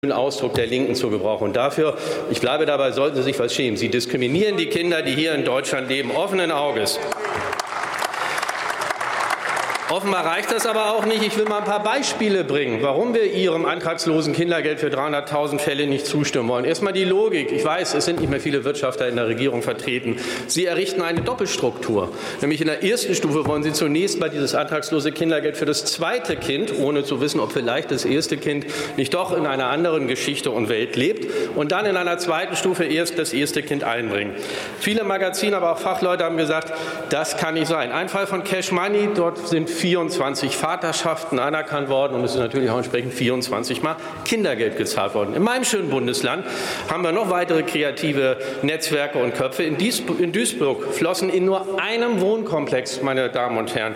Ausdruck der Linken zu gebrauchen. Und dafür, ich bleibe dabei, sollten Sie sich was schämen. Sie diskriminieren die Kinder, die hier in Deutschland leben, offenen Auges. Offenbar reicht das aber auch nicht. Ich will mal ein paar Beispiele bringen, warum wir Ihrem antragslosen Kindergeld für 300.000 Fälle nicht zustimmen wollen. Erstmal die Logik. Ich weiß, es sind nicht mehr viele Wirtschafter in der Regierung vertreten. Sie errichten eine Doppelstruktur. Nämlich in der ersten Stufe wollen Sie zunächst mal dieses antragslose Kindergeld für das zweite Kind, ohne zu wissen, ob vielleicht das erste Kind nicht doch in einer anderen Geschichte und Welt lebt, und dann in einer zweiten Stufe erst das erste Kind einbringen. Viele Magazine, aber auch Fachleute haben gesagt, das kann nicht sein. Ein Fall von Cash Money, dort sind 24 Vaterschaften anerkannt worden, und es ist natürlich auch entsprechend 24 Mal Kindergeld gezahlt worden. In meinem schönen Bundesland haben wir noch weitere kreative Netzwerke und Köpfe. In Duisburg flossen in nur einem Wohnkomplex, meine Damen und Herren,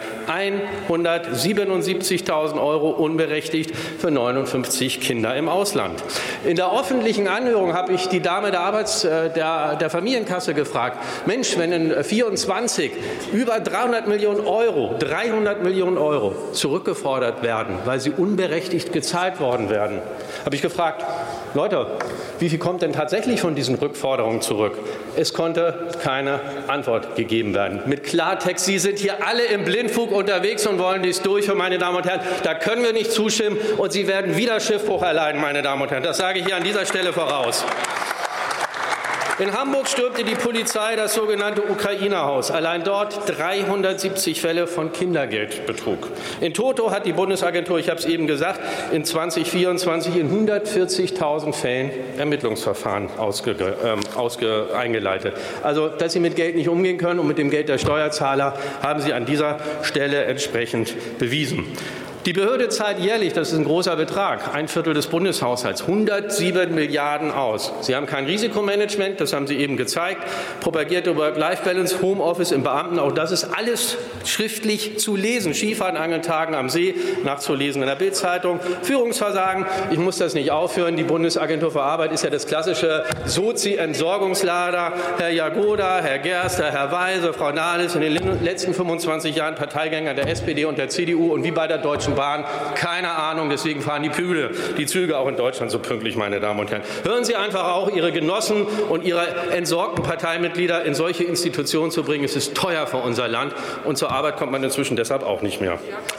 177.000 € unberechtigt für 59 Kinder im Ausland. In der öffentlichen Anhörung habe ich die Dame der Familienkasse gefragt, Mensch, wenn in 24 über 300 Millionen Euro zurückgefordert werden, weil sie unberechtigt gezahlt worden werden, habe ich gefragt, Leute, wie viel kommt denn tatsächlich von diesen Rückforderungen zurück? Es konnte keine Antwort gegeben werden. Mit Klartext, Sie sind hier alle im Blindflug unterwegs und wollen dies durchführen, meine Damen und Herren. Da können wir nicht zustimmen, und Sie werden wieder Schiffbruch erleiden, meine Damen und Herren. Das sage ich hier an dieser Stelle voraus. In Hamburg stürmte die Polizei das sogenannte Ukrainerhaus. Allein dort 370 Fälle von Kindergeldbetrug. In Toto hat die Bundesagentur, ich habe es eben gesagt, in 2024 in 140.000 Fällen Ermittlungsverfahren eingeleitet. Also, dass Sie mit Geld nicht umgehen können und mit dem Geld der Steuerzahler, haben Sie an dieser Stelle entsprechend bewiesen. Die Behörde zahlt jährlich, das ist ein großer Betrag, 1/4 des Bundeshaushalts, 107 Milliarden aus. Sie haben kein Risikomanagement, das haben Sie eben gezeigt, propagierte Work-Life-Balance, Homeoffice im Beamten, auch das ist alles schriftlich zu lesen. Skifahren an den Tagen am See, nachzulesen in der Bild-Zeitung. Führungsversagen, ich muss das nicht aufführen, die Bundesagentur für Arbeit ist ja das klassische Sozi-Entsorgungslader. Herr Jagoda, Herr Gerster, Herr Weise, Frau Nahles, in den letzten 25 Jahren Parteigänger der SPD und der CDU, und wie bei der Deutschen Bahn, keine Ahnung, deswegen fahren die Züge auch in Deutschland so pünktlich, meine Damen und Herren. Hören Sie einfach auch Ihre Genossen und Ihre entsorgten Parteimitglieder in solche Institutionen zu bringen. Es ist teuer für unser Land, und zur Arbeit kommt man inzwischen deshalb auch nicht mehr.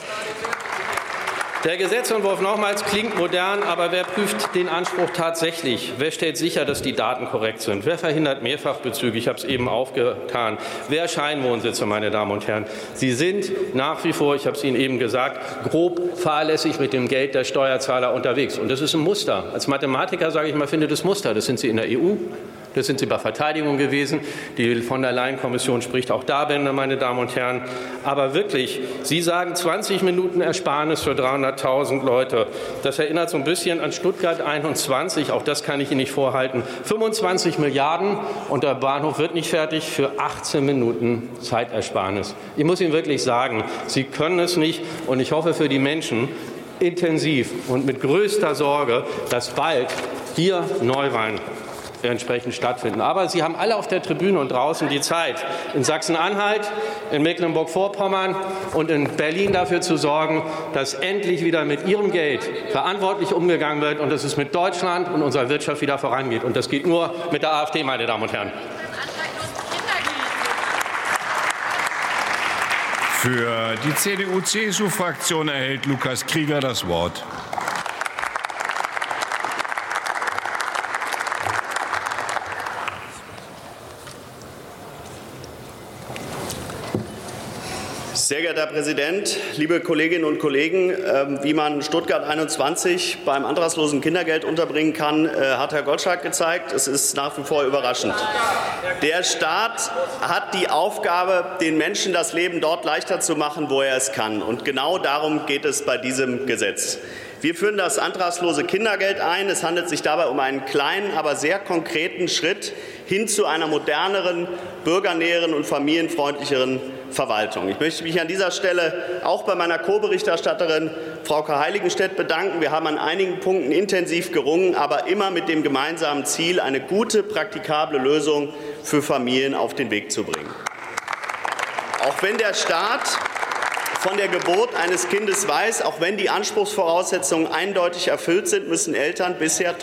Der Gesetzentwurf nochmals klingt modern, aber wer prüft den Anspruch tatsächlich? Wer stellt sicher, dass die Daten korrekt sind? Wer verhindert Mehrfachbezüge? Ich habe es eben aufgetan. Wer Scheinwohnsitze, meine Damen und Herren? Sie sind nach wie vor, ich habe es Ihnen eben gesagt, grob fahrlässig mit dem Geld der Steuerzahler unterwegs. Und das ist ein Muster. Als Mathematiker sage ich mal, finde das Muster. Das sind Sie in der EU. Das sind Sie bei Verteidigung gewesen. Die von der Leyen-Kommission spricht auch da Bände, meine Damen und Herren. Aber wirklich, Sie sagen 20 Minuten Ersparnis für 300.000 Leute. Das erinnert so ein bisschen an Stuttgart 21. Auch das kann ich Ihnen nicht vorhalten. 25 Milliarden und der Bahnhof wird nicht fertig für 18 Minuten Zeitersparnis. Ich muss Ihnen wirklich sagen, Sie können es nicht. Und ich hoffe für die Menschen intensiv und mit größter Sorge, dass bald hier Neuwahlen entsprechend stattfinden. Aber Sie haben alle auf der Tribüne und draußen die Zeit, in Sachsen-Anhalt, in Mecklenburg-Vorpommern und in Berlin dafür zu sorgen, dass endlich wieder mit Ihrem Geld verantwortlich umgegangen wird und dass es mit Deutschland und unserer Wirtschaft wieder vorangeht. Und das geht nur mit der AfD, meine Damen und Herren. Für die CDU-CSU-Fraktion erhält Lukas Krieger das Wort. Sehr geehrter Herr Präsident, liebe Kolleginnen und Kollegen! Wie man Stuttgart 21 beim antragslosen Kindergeld unterbringen kann, hat Herr Gottschalk gezeigt. Es ist nach wie vor überraschend. Der Staat hat die Aufgabe, den Menschen das Leben dort leichter zu machen, wo er es kann. Und genau darum geht es bei diesem Gesetz. Wir führen das antragslose Kindergeld ein. Es handelt sich dabei um einen kleinen, aber sehr konkreten Schritt hin zu einer moderneren, bürgernäheren und familienfreundlicheren Verwaltung. Ich möchte mich an dieser Stelle auch bei meiner Co-Berichterstatterin Frauke Heiligenstedt bedanken. Wir haben an einigen Punkten intensiv gerungen, aber immer mit dem gemeinsamen Ziel, eine gute, praktikable Lösung für Familien auf den Weg zu bringen. Auch wenn der Staat von der Geburt eines Kindes weiß, auch wenn die Anspruchsvoraussetzungen eindeutig erfüllt sind, müssen Eltern bisher